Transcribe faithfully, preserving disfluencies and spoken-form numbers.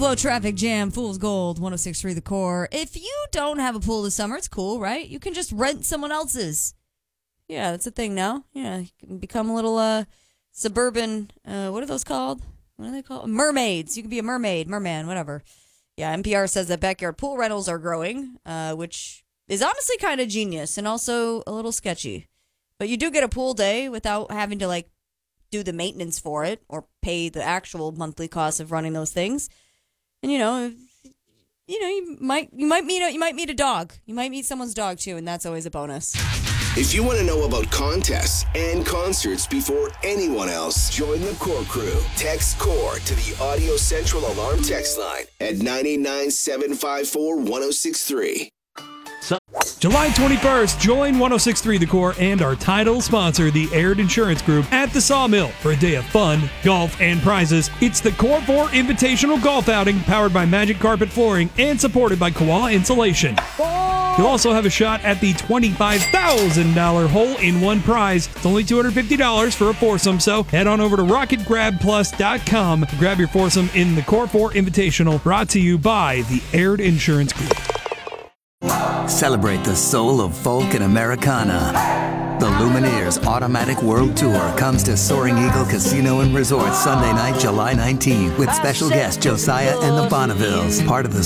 Blow traffic jam, Fool's Gold, one oh six point three The Core. If you don't have a pool this summer, it's cool, right? You can just rent someone else's. Yeah, that's a thing now. Yeah, you can become a little uh, suburban, uh, what are those called? What are they called? Mermaids. You can be a mermaid, merman, whatever. Yeah, N P R says that backyard pool rentals are growing, uh, which is honestly kind of genius and also a little sketchy. But you do get a pool day without having to, like, do the maintenance for it or pay the actual monthly cost of running those things. And, you know, you know, you might you might meet a, you might meet a dog. You might meet someone's dog, too, and that's always a bonus. If you want to know about contests and concerts before anyone else, join the Core Crew. Text CORE to the Audio Central Alarm text line at nine eight nine, seven five four, one oh six three. July twenty-first, join one oh six point three The Core and our title sponsor, the Aird Insurance Group, at the Sawmill for a day of fun, golf, and prizes. It's the Core four Invitational Golf Outing, powered by Magic Carpet Flooring and supported by Koala Insulation. You'll also have a shot at the twenty-five thousand dollars hole-in-one prize. It's only two hundred fifty dollars for a foursome, so head on over to rocket grab plus dot com to grab your foursome in the Core four Invitational, brought to you by the Aird Insurance Group. Celebrate the soul of folk and Americana. The Lumineers Automatic World Tour comes to Soaring Eagle Casino and Resort Sunday night, July nineteenth, with special guest Josiah and the Bonnevilles, part of the